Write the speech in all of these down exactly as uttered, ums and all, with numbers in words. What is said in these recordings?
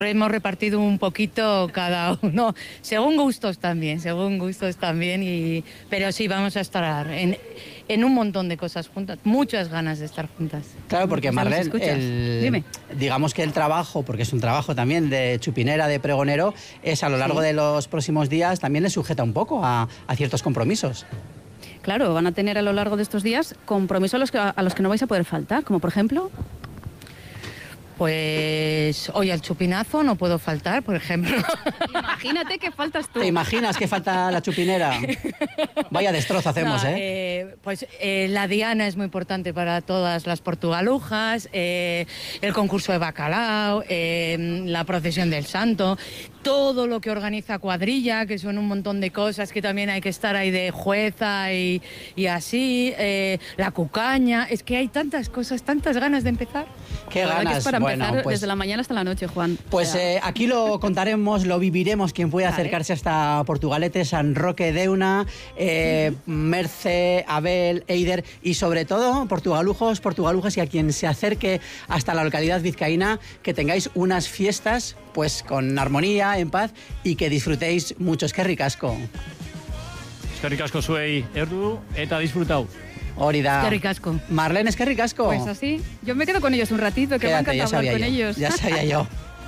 Hemos repartido un poquito cada uno, según gustos también, según gustos también, y, pero sí, vamos a estar en, en un montón de cosas juntas, muchas ganas de estar juntas. Claro, porque Marlene, el, digamos que el trabajo, porque es un trabajo también de chupinera, de pregonero, es a lo largo sí. de los próximos días también le sujeta un poco a, a ciertos compromisos. Claro, van a tener a lo largo de estos días compromisos a los que, a los que no vais a poder faltar, como por ejemplo... Pues hoy al chupinazo no puedo faltar, por ejemplo. Imagínate que faltas tú. ¿Te imaginas que falta la chupinera? Vaya destrozo hacemos, no, ¿eh? eh pues eh, la diana es muy importante para todas las portugalujas, eh, el concurso de bacalao, eh, la procesión del santo, todo lo que organiza cuadrilla, que son un montón de cosas que también hay que estar ahí de jueza y, y así, eh, la cucaña, es que hay tantas cosas, tantas ganas de empezar. Qué ganas, es para bueno, empezar pues, desde la mañana hasta la noche, Juan. Pues eh, aquí lo contaremos, lo viviremos, quien pueda vale. acercarse hasta Portugalete, San Roque de Una, eh, uh-huh. Merce, Abel, Eider y sobre todo portugalujos, portugalujas y a quien se acerque hasta la localidad vizcaína, que tengáis unas fiestas pues con armonía, en paz y que disfrutéis mucho. Eskerrik asko. Eskerrik asko zuei erdu eta disfrutau. Hori da. Eskerrik asko. Marlene, eskerrik asko. Pues así. Yo me quedo con ellos un ratito, que Quédate, me encanta hablar con yo, ellos. Ya sabía yo.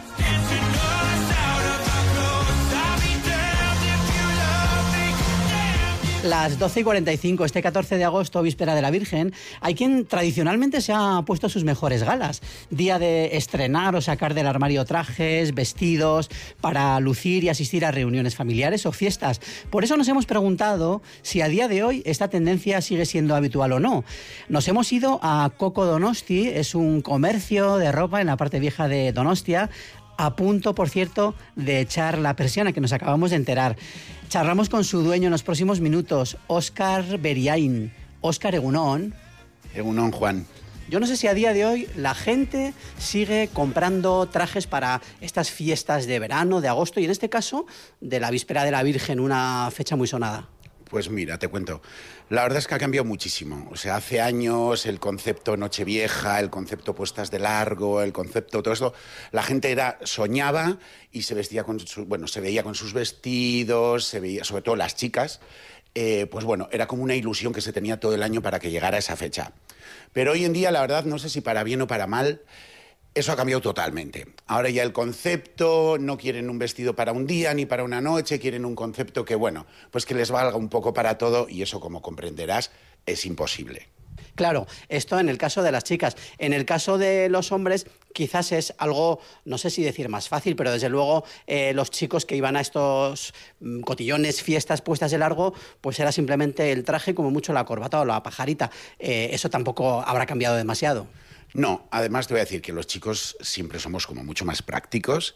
Las doce y cuarenta y cinco, este catorce de agosto, víspera de la Virgen, hay quien tradicionalmente se ha puesto sus mejores galas. Día de estrenar o sacar del armario trajes, vestidos, para lucir y asistir a reuniones familiares o fiestas. Por eso nos hemos preguntado si a día de hoy esta tendencia sigue siendo habitual o no. Nos hemos ido a Coco Donosti, es un comercio de ropa en la parte vieja de Donostia, a punto, por cierto, de echar la persiana, que nos acabamos de enterar. Charlamos con su dueño en los próximos minutos, Óscar Beriain. Óscar, egunon. Egunon, Juan. Yo no sé si a día de hoy la gente sigue comprando trajes para estas fiestas de verano, de agosto, y en este caso, de la víspera de la Virgen, una fecha muy sonada. Pues mira, te cuento. La verdad es que ha cambiado muchísimo. O sea, hace años el concepto Nochevieja, el concepto puestas de largo, el concepto todo esto, la gente era soñaba y se vestía con su, bueno, se veía con sus vestidos, se veía, sobre todo las chicas, eh, pues bueno, era como una ilusión que se tenía todo el año para que llegara esa fecha. Pero hoy en día, la verdad, no sé si para bien o para mal, eso ha cambiado totalmente. Ahora ya el concepto, no quieren un vestido para un día ni para una noche, quieren un concepto que, bueno, pues que les valga un poco para todo y eso, como comprenderás, es imposible. Claro, esto en el caso de las chicas. En el caso de los hombres quizás es algo, no sé si decir más fácil, pero desde luego eh, los chicos que iban a estos mm, cotillones, fiestas puestas de largo, pues era simplemente el traje, como mucho la corbata o la pajarita. Eh, eso tampoco habrá cambiado demasiado. No, además te voy a decir que los chicos siempre somos como mucho más prácticos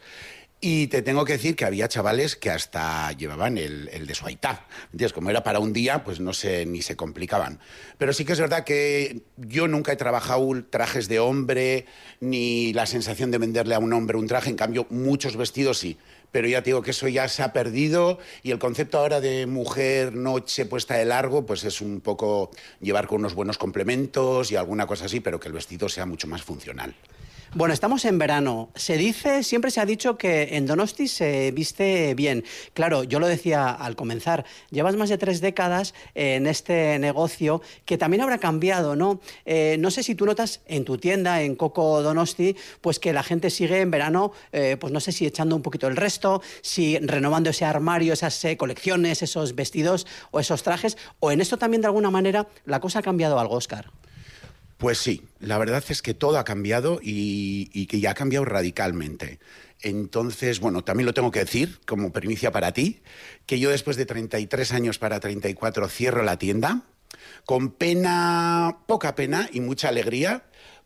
y te tengo que decir que había chavales que hasta llevaban el, el de su aitá. ¿Entiendes? Como era para un día, pues no sé, ni se complicaban. Pero sí que es verdad que yo nunca he trabajado trajes de hombre, ni la sensación de venderle a un hombre un traje. En cambio, muchos vestidos sí. Pero ya te digo que eso ya se ha perdido y el concepto ahora de mujer, noche puesta de largo, pues es un poco llevar con unos buenos complementos y alguna cosa así, pero que el vestido sea mucho más funcional. Bueno, estamos en verano. Se dice, siempre se ha dicho que en Donosti se viste bien. Claro, yo lo decía al comenzar, llevas más de tres décadas en este negocio que también habrá cambiado, ¿no? Eh, no sé si tú notas en tu tienda, en Coco Donosti, pues que la gente sigue en verano, eh, pues no sé si echando un poquito el resto, si renovando ese armario, esas eh, colecciones, esos vestidos o esos trajes, o en esto también de alguna manera la cosa ha cambiado algo, Óscar. Pues sí, la verdad es que todo ha cambiado y, y que ya ha cambiado radicalmente. Entonces, bueno, también lo tengo que decir, como primicia para ti, que yo después de treinta y tres años para treinta y cuatro cierro la tienda, con pena, poca pena y mucha alegría,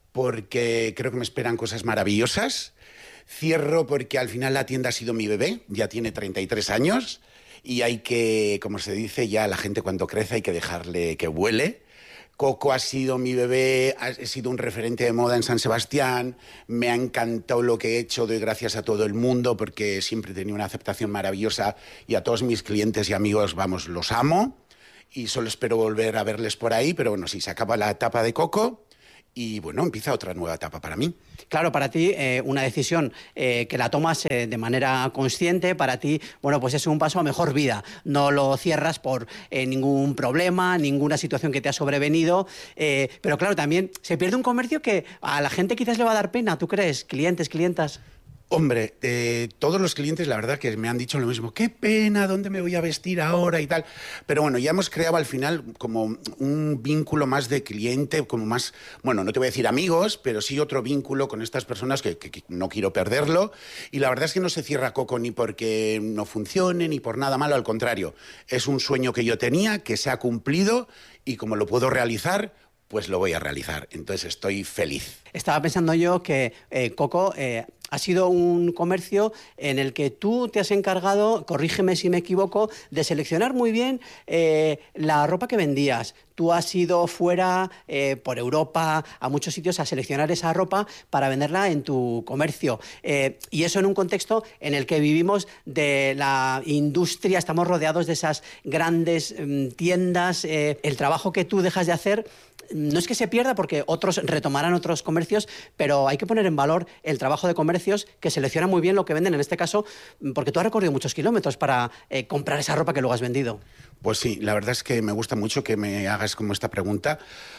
porque creo que me esperan cosas maravillosas. Cierro porque al final la tienda ha sido mi bebé, ya tiene treinta y tres años, y hay que, como se dice, ya la gente cuando crece hay que dejarle que vuele. Coco ha sido mi bebé, ha sido un referente de moda en San Sebastián, me ha encantado lo que he hecho, doy gracias a todo el mundo porque siempre he tenido una aceptación maravillosa y a todos mis clientes y amigos, vamos, los amo y solo espero volver a verles por ahí, pero bueno, sí, se acaba la etapa de Coco y bueno, empieza otra nueva etapa para mí. Claro, para ti eh, una decisión eh, que la tomas eh, de manera consciente, para ti, bueno, pues es un paso a mejor vida. No lo cierras por eh, ningún problema, ninguna situación que te ha sobrevenido, eh, pero claro, también se pierde un comercio que a la gente quizás le va a dar pena, ¿tú crees? Clientes, clientas... Hombre, eh, todos los clientes la verdad que me han dicho lo mismo. Qué pena, ¿dónde me voy a vestir ahora y tal? Pero bueno, ya hemos creado al final como un vínculo más de cliente, como más, bueno, no te voy a decir amigos, pero sí otro vínculo con estas personas que, que, que no quiero perderlo. Y la verdad es que no se cierra Coco ni porque no funcione, ni por nada malo, al contrario. Es un sueño que yo tenía, que se ha cumplido y como lo puedo realizar, pues lo voy a realizar. Entonces estoy feliz. Estaba pensando yo que eh, Coco eh, ha sido un comercio en el que tú te has encargado, corrígeme si me equivoco, de seleccionar muy bien eh, la ropa que vendías. Tú has ido fuera, eh, por Europa, a muchos sitios a seleccionar esa ropa para venderla en tu comercio. Eh, y eso en un contexto en el que vivimos de la industria, estamos rodeados de esas grandes mm, tiendas. Eh, el trabajo que tú dejas de hacer no es que se pierda porque otros retomarán otros comercios, pero hay que poner en valor el trabajo de comercios que seleccionan muy bien lo que venden, en este caso, porque tú has recorrido muchos kilómetros para eh, comprar esa ropa que luego has vendido. Pues sí, la verdad es que me gusta mucho que me hagas como esta pregunta,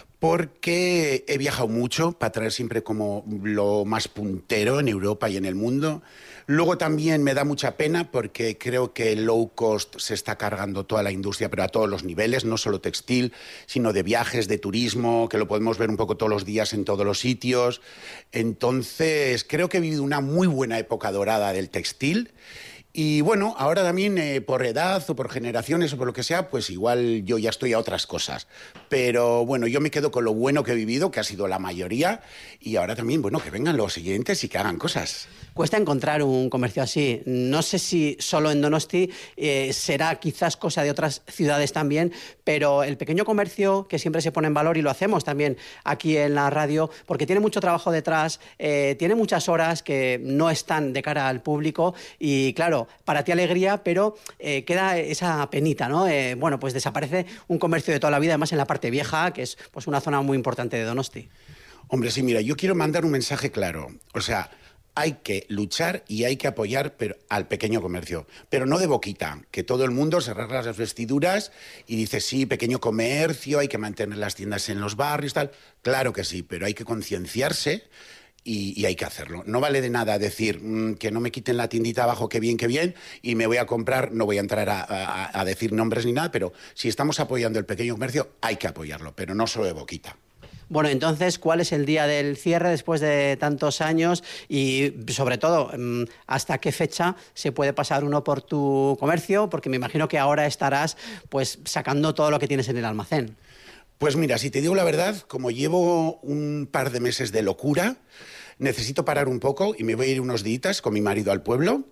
porque he viajado mucho para traer siempre como lo más puntero en Europa y en el mundo. Luego también me da mucha pena porque creo que el low cost se está cargando toda la industria, pero a todos los niveles, no solo textil, sino de viajes, de turismo, que lo podemos ver un poco todos los días en todos los sitios. Entonces, creo que he vivido una muy buena época dorada del textil. Y bueno, ahora también eh, por edad o por generaciones o por lo que sea, pues igual yo ya estoy a otras cosas. Pero bueno, yo me quedo con lo bueno que he vivido, que ha sido la mayoría, y ahora también, bueno, que vengan los siguientes y que hagan cosas. Cuesta encontrar un comercio así. No sé si solo en Donosti, eh, será quizás cosa de otras ciudades también, pero el pequeño comercio que siempre se pone en valor, y lo hacemos también aquí en la radio, porque tiene mucho trabajo detrás, eh, tiene muchas horas que no están de cara al público y claro, para ti alegría, pero eh, queda esa penita, ¿no? Eh, bueno, pues desaparece un comercio de toda la vida, además en la parte vieja, que es pues una zona muy importante de Donosti. Hombre, sí, mira, yo quiero mandar un mensaje claro. O sea, hay que luchar y hay que apoyar pero, al pequeño comercio, pero no de boquita, que todo el mundo se rasga las vestiduras y dice, sí, pequeño comercio, hay que mantener las tiendas en los barrios, tal. Claro que sí, pero hay que concienciarse. Y, y hay que hacerlo. No vale de nada decir mmm, que no me quiten la tiendita abajo, qué bien, qué bien, y me voy a comprar, no voy a entrar a, a, a decir nombres ni nada, pero si estamos apoyando el pequeño comercio, hay que apoyarlo, pero no solo de boquita. Bueno, entonces, ¿cuál es el día del cierre después de tantos años? Y, sobre todo, ¿hasta qué fecha se puede pasar uno por tu comercio? Porque me imagino que ahora estarás pues sacando todo lo que tienes en el almacén. Pues mira, si te digo la verdad, como llevo un par de meses de locura, necesito parar un poco y me voy a ir unos días con mi marido al pueblo,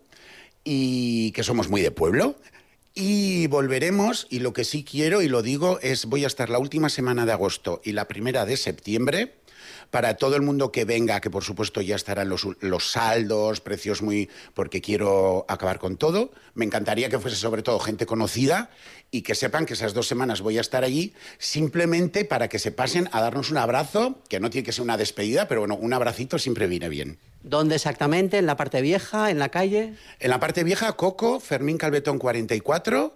y que somos muy de pueblo, y volveremos, y lo que sí quiero, y lo digo, es voy a estar la última semana de agosto y la primera de septiembre, para todo el mundo que venga, que por supuesto ya estarán los, los saldos, precios muy... porque quiero acabar con todo. Me encantaría que fuese sobre todo gente conocida y que sepan que esas dos semanas voy a estar allí simplemente para que se pasen a darnos un abrazo, que no tiene que ser una despedida, pero bueno, un abracito siempre viene bien. ¿Dónde exactamente? ¿En la parte vieja? ¿En la calle? En la parte vieja, Coco, Fermín Calvetón cuarenta y cuatro...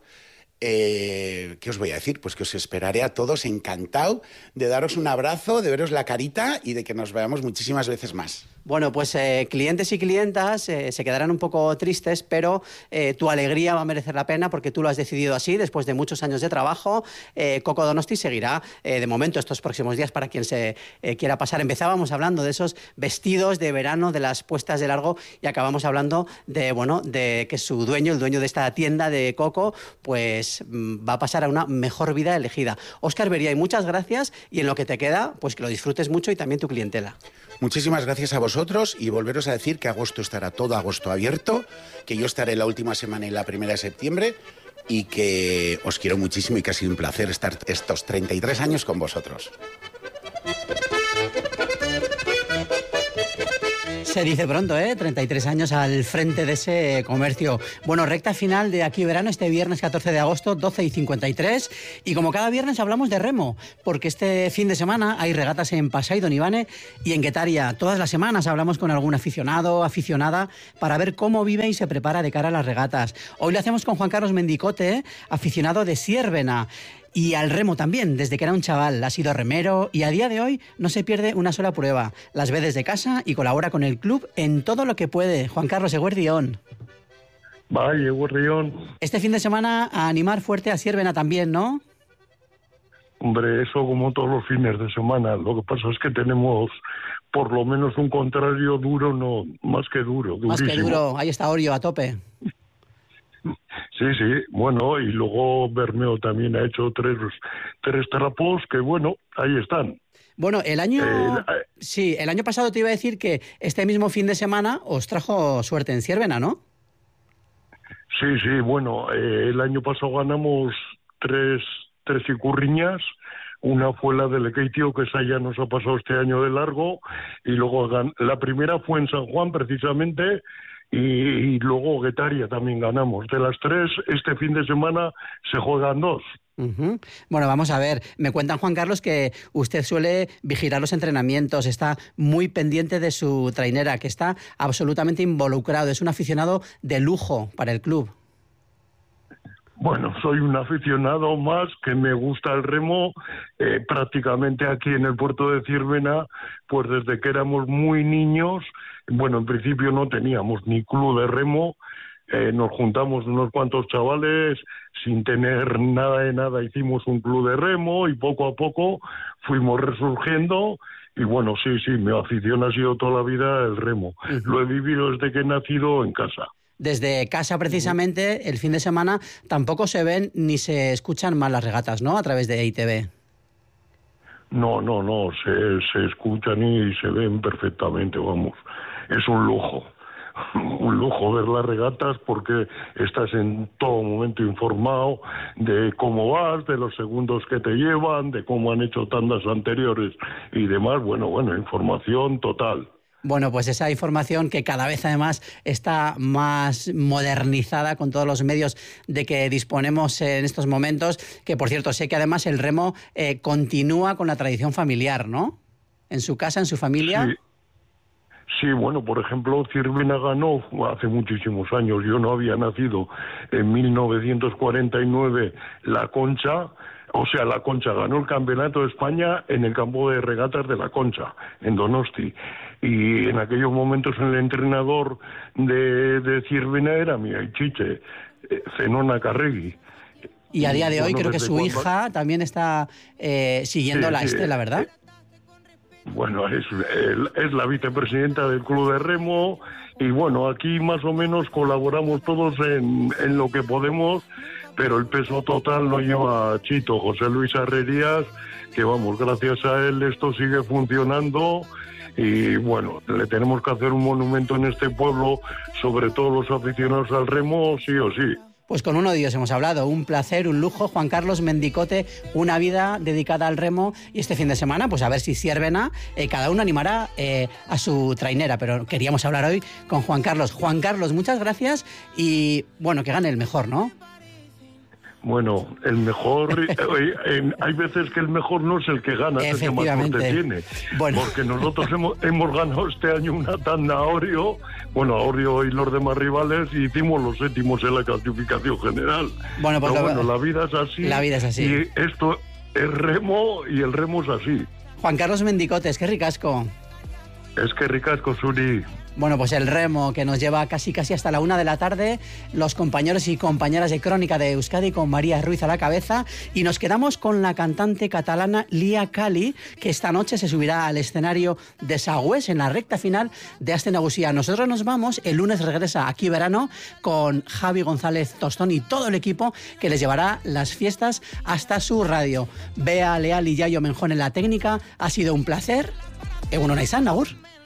Eh, ¿qué os voy a decir? Pues que os esperaré a todos encantado de daros un abrazo, de veros la carita y de que nos veamos muchísimas veces más. Bueno, pues eh, clientes y clientas eh, se quedarán un poco tristes, pero eh, tu alegría va a merecer la pena porque tú lo has decidido así, después de muchos años de trabajo. eh, Coco Donosti seguirá, eh, de momento, estos próximos días para quien se eh, quiera pasar. Empezábamos hablando de esos vestidos de verano, de las puestas de largo, y acabamos hablando de, bueno, de que su dueño, el dueño de esta tienda de Coco, pues va a pasar a una mejor vida elegida. Óscar Beriay, muchas gracias, y en lo que te queda, pues que lo disfrutes mucho y también tu clientela. Muchísimas gracias a vosotros, y volveros a decir que agosto estará todo agosto abierto, que yo estaré la última semana y la primera de septiembre, y que os quiero muchísimo y que ha sido un placer estar estos treinta y tres años con vosotros. Se dice pronto, ¿eh? treinta y tres años al frente de ese comercio. Bueno, recta final de Aquí Verano, este viernes catorce de agosto, doce y cincuenta y tres. Y como cada viernes hablamos de remo, porque este fin de semana hay regatas en Pasay, Don Ivane y en Guetaria. Todas las semanas hablamos con algún aficionado, aficionada, para ver cómo vive y se prepara de cara a las regatas. Hoy lo hacemos con Juan Carlos Mendicote, aficionado de Siérvena. Y al remo también, desde que era un chaval, ha sido remero y a día de hoy no se pierde una sola prueba. Las ve desde casa y colabora con el club en todo lo que puede. Juan Carlos, eguerdión. Vaya, eguerdión. Este fin de semana a animar fuerte a Siérvena también, ¿no? Hombre, eso como todos los fines de semana. Lo que pasa es que tenemos por lo menos un contrario duro, no, más que duro, durísimo. Más que duro, ahí está Orio a tope. Sí, sí, bueno, y luego Bermeo también ha hecho tres, tres trapos que, bueno, ahí están. Bueno, el año... Eh, sí, el año pasado te iba a decir que este mismo fin de semana os trajo suerte en Siérvena, ¿no? Sí, sí, bueno, eh, el año pasado ganamos tres, tres icurriñas. Una fue la del Ekeitio, que esa ya nos ha pasado este año de largo, y luego la primera fue en San Juan, precisamente, y, y luego Guetaria también ganamos. De las tres, este fin de semana se juegan dos. Uh-huh. Bueno, vamos a ver. Me cuentan, Juan Carlos, que usted suele vigilar los entrenamientos, está muy pendiente de su trainera, que está absolutamente involucrado, es un aficionado de lujo para el club. Bueno, soy un aficionado más que me gusta el remo, eh, prácticamente aquí en el puerto de Siérvena, pues desde que éramos muy niños. Bueno, en principio no teníamos ni club de remo, eh, nos juntamos unos cuantos chavales, sin tener nada de nada hicimos un club de remo y poco a poco fuimos resurgiendo. Y bueno, sí, sí, mi afición ha sido toda la vida el remo. Uh-huh. Lo he vivido desde que he nacido en casa. Desde casa, precisamente, el fin de semana tampoco se ven ni se escuchan mal las regatas, ¿no?, a través de I T V. No, no, no, se, se escuchan y se ven perfectamente, vamos. Es un lujo, un lujo ver las regatas porque estás en todo momento informado de cómo vas, de los segundos que te llevan, de cómo han hecho tandas anteriores y demás. Bueno, bueno, información total. Bueno, pues esa información que cada vez además está más modernizada con todos los medios de que disponemos en estos momentos, que por cierto sé que además el remo eh, continúa con la tradición familiar, ¿no? En su casa, en su familia. Sí, sí, bueno, por ejemplo, Siérvena ganó hace muchísimos años, yo no había nacido, en mil novecientos cuarenta y nueve la Concha. O sea, la Concha ganó el campeonato de España en el campo de regatas de la Concha, en Donosti. Y en aquellos momentos el entrenador de, de Siérvena era mi aichiche, Zenona Carregui. Y a día de hoy bueno, creo que su cuando... hija también está eh, siguiendo sí, la sí, estela, ¿verdad? Eh, bueno, es, es la vicepresidenta del Club de Remo y bueno, aquí más o menos colaboramos todos en, en lo que podemos, pero el peso total lo lleva Chito, José Luis Arrerías, que vamos, gracias a él esto sigue funcionando y bueno, le tenemos que hacer un monumento en este pueblo, sobre todo los aficionados al remo, sí o sí. Pues con uno de ellos hemos hablado, un placer, un lujo, Juan Carlos Mendicote, una vida dedicada al remo y este fin de semana, pues a ver si Siérvena, eh, cada uno animará eh, a su trainera, pero queríamos hablar hoy con Juan Carlos. Juan Carlos, muchas gracias y bueno, que gane el mejor, ¿no? Bueno, el mejor, eh, hay veces que el mejor no es el que gana, es el que más suerte tiene. Bueno. Porque nosotros hemos, hemos ganado este año una tanda a Orio, bueno, a Orio y los demás rivales, y hicimos los séptimos en la clasificación general. Bueno, pues Pero lo, bueno, la vida es así. La vida es así. Y esto es remo y el remo es así. Juan Carlos Mendicote, es que ricasco. Es que ricasco, Suri. Bueno, pues el remo que nos lleva casi casi hasta la una de la tarde, los compañeros y compañeras de Crónica de Euskadi con María Ruiz a la cabeza y nos quedamos con la cantante catalana Lia Cali, que esta noche se subirá al escenario de Sagüés en la recta final de Aste Nagusia. Nosotros nos vamos, el lunes regresa Aquí Verano con Javi González Tostón y todo el equipo que les llevará las fiestas hasta su radio. Bea Leal y Yayo Menjón en la técnica, ha sido un placer. Egunon Aizan, Agur.